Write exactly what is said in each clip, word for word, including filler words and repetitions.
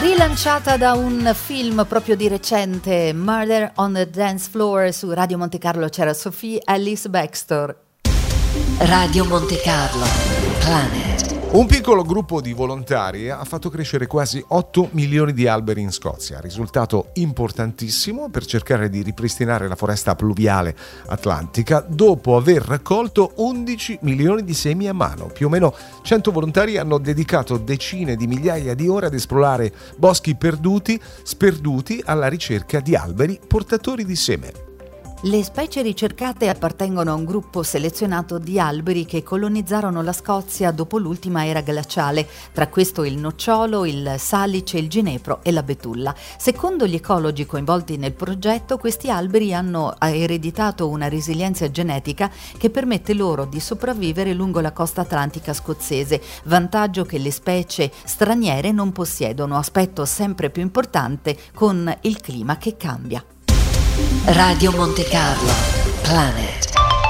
Rilanciata da un film proprio di recente, Murder on the Dance Floor, su Radio Monte Carlo c'era Sophie Ellis Bextor. Radio Monte Carlo, Planet. Un piccolo gruppo di volontari ha fatto crescere quasi otto milioni di alberi in Scozia, risultato importantissimo per cercare di ripristinare la foresta pluviale atlantica dopo aver raccolto undici milioni di semi a mano. Più o meno cento volontari hanno dedicato decine di migliaia di ore ad esplorare boschi perduti, sperduti alla ricerca di alberi portatori di seme. Le specie ricercate appartengono a un gruppo selezionato di alberi che colonizzarono la Scozia dopo l'ultima era glaciale, tra questo il nocciolo, il salice, il ginepro e la betulla. Secondo gli ecologi coinvolti nel progetto, questi alberi hanno ereditato una resilienza genetica che permette loro di sopravvivere lungo la costa atlantica scozzese, vantaggio che le specie straniere non possiedono, aspetto sempre più importante con il clima che cambia. Radio Monte Carlo, Planet.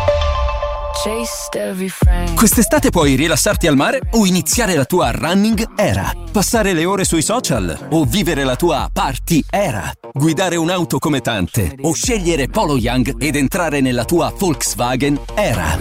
Quest'estate puoi rilassarti al mare o iniziare la tua running era, passare le ore sui social o vivere la tua party era, guidare un'auto come tante o scegliere Polo Young ed entrare nella tua Volkswagen era.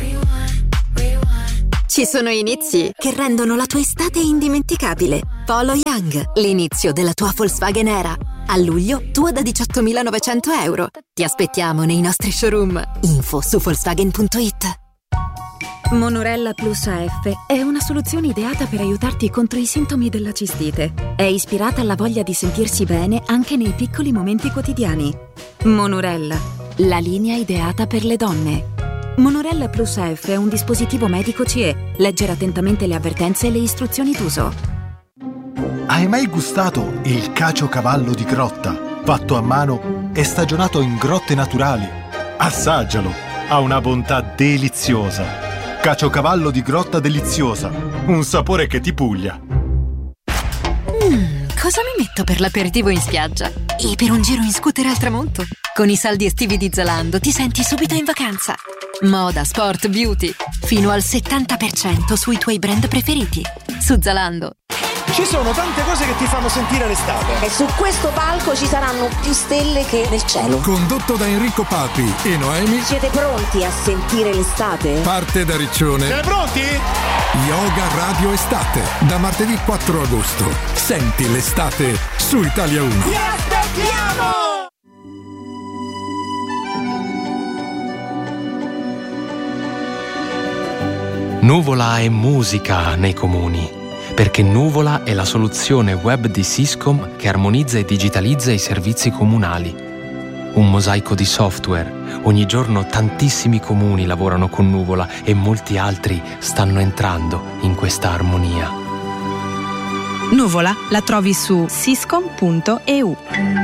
Ci sono inizi che rendono la tua estate indimenticabile. Polo Young, l'inizio della tua Volkswagen era. A luglio, tua da diciottomilanovecento euro. Ti aspettiamo nei nostri showroom. Info su Volkswagen punto it. Monorella Plus A F è una soluzione ideata per aiutarti contro i sintomi della cistite. È ispirata alla voglia di sentirsi bene anche nei piccoli momenti quotidiani. Monorella, la linea ideata per le donne. Monorella Plus A F è un dispositivo medico C E. Leggere attentamente le avvertenze e le istruzioni d'uso. Hai mai gustato il caciocavallo di grotta, fatto a mano e stagionato in grotte naturali? Assaggialo, ha una bontà deliziosa. Caciocavallo di grotta deliziosa, un sapore che ti puglia. Mmm, cosa mi metto per l'aperitivo in spiaggia? E per un giro in scooter al tramonto? Con i saldi estivi di Zalando ti senti subito in vacanza. Moda, sport, beauty, fino al settanta per cento sui tuoi brand preferiti. Su Zalando. Ci sono tante cose che ti fanno sentire l'estate. E su questo palco ci saranno più stelle che nel cielo. Condotto da Enrico Papi e Noemi. Siete pronti a sentire l'estate? Parte da Riccione. Siete pronti? Yoga Radio Estate. Da martedì quattro agosto. Senti l'estate su Italia uno. Ti aspettiamo! Nuvola è musica nei comuni. Perché Nuvola è la soluzione web di Siscom che armonizza e digitalizza i servizi comunali. Un mosaico di software. Ogni giorno tantissimi comuni lavorano con Nuvola e molti altri stanno entrando in questa armonia. Nuvola la trovi su siscom punto e u.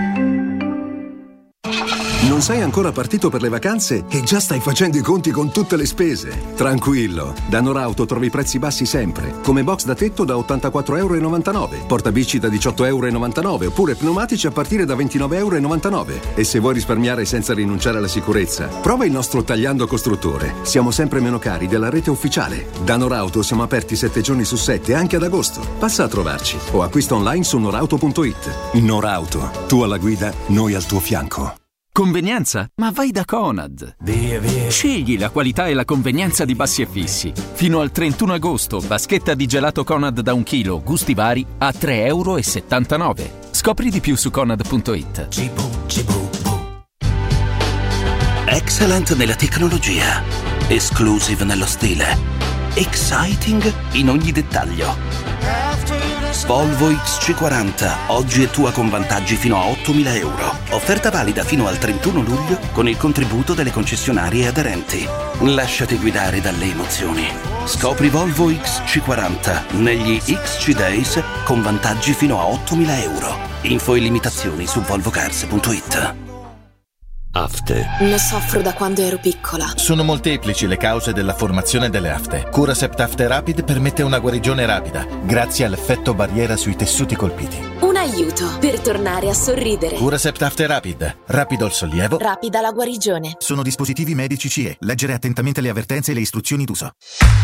Non sei ancora partito per le vacanze e già stai facendo i conti con tutte le spese. Tranquillo, da Norauto trovi prezzi bassi sempre, come box da tetto da ottantaquattro virgola novantanove euro, portabici da diciotto virgola novantanove euro oppure pneumatici a partire da ventinove virgola novantanove euro. E se vuoi risparmiare senza rinunciare alla sicurezza, prova il nostro Tagliando Costruttore. Siamo sempre meno cari della rete ufficiale. Da Norauto siamo aperti sette giorni su sette anche ad agosto. Passa a trovarci o acquista online su norauto punto it. Norauto, tu alla guida, noi al tuo fianco. Convenienza? Ma vai da Conad. Via, via. Scegli la qualità e la convenienza di Bassi e Fissi. Fino al trentuno agosto, vaschetta di gelato Conad da un chilo, gusti vari, a tre virgola settantanove euro. Scopri di più su conad punto it. Cibu, cibu, bu. Excellent nella tecnologia, exclusive nello stile, exciting in ogni dettaglio. Volvo X C quaranta, oggi è tua con vantaggi fino a ottomila euro. Offerta valida fino al trentuno luglio con il contributo delle concessionarie aderenti. Lasciati guidare dalle emozioni. Scopri Volvo X C quaranta negli X C Days con vantaggi fino a ottomila euro. Info e limitazioni su volvo cars punto it. Afte. Ne soffro da quando ero piccola. Sono molteplici le cause della formazione delle afte. Curacept Afte Rapid permette una guarigione rapida, grazie all'effetto barriera sui tessuti colpiti. Un aiuto per tornare a sorridere. Curacept Afte Rapid. Rapido il sollievo. Rapida la guarigione. Sono dispositivi medici C E. Leggere attentamente le avvertenze e le istruzioni d'uso.